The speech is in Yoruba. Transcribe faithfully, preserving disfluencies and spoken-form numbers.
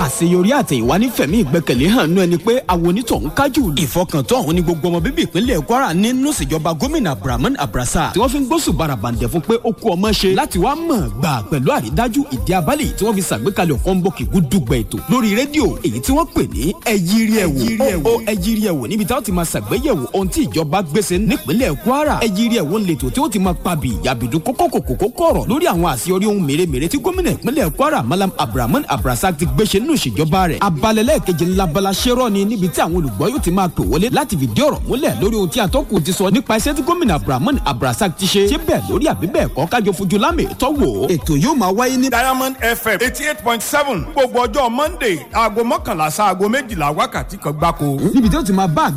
àṣeyọrí àti ìwánífẹ̀mí ìgbẹ́kẹ̀lé hàn nú ẹni pé àwọn onítọ̀hún kájú ìfọkàntán ọ̀hún ni gbogbo ọmọ bíbí ìpínlẹ̀ Kwara nínú ìṣèjọba gómìnà Abdulrahman Abrasa tí wọ́n fi ń gbósù barabàǹdẹ̀ fún pé ó kú ọmọ ṣe láti wá mọ̀ gbà pẹ̀lú àrídájú ìdí abálẹ̀ tí wọ́n fi ṣàgbékalẹ̀ kọ́ńbọ̀kì gúdúgbẹ̀ ètò lórí rédíò èyí tí wọ́n pè ní ẹyírí ẹ̀wò ó ẹyírí ẹ̀wò níbi táwọn ti máa ṣàgbéyẹ̀wò ohun tí ìjọba gbèsè nípínlẹ̀ Kwara ẹyírí ẹ̀wò ń letò tí ó ti máa pabì yàbìdún kókókòkòkò kọ̀rọ̀ lórí àwọn àṣeyọrí ohun mèremère tí gómìnà ìpínlẹ̀ Kwara Malam Abdulrahman Abrasa ti gbéṣe nínú ìṣèjọba rẹ̀ abalẹ̀lẹ̀ kejì ńlábala ṣẹ́rọ̀ ni níbi tí àwọn olùgbọ́ yóò ti máa pè wọlé láti fìdí ọ̀rọ̀ múlẹ̀ lórí ohun tí atọ́kùn ti sọ nípa iṣẹ́ tí gómìnà Abdulrahman Abrasa ti ṣe ṣé bẹ́ẹ̀ lórí àbí bẹ́ẹ̀ kọ́ kájọ fojú lámì tọ́wọ́ ètò yóò máa wáyé ní Diamond F M eighty eight point seven gbogbo ọjọ́ Monday aago mọ́kànlá sáago méjìlá wákàtí kan gbáko. níbi tí ó ti máa bá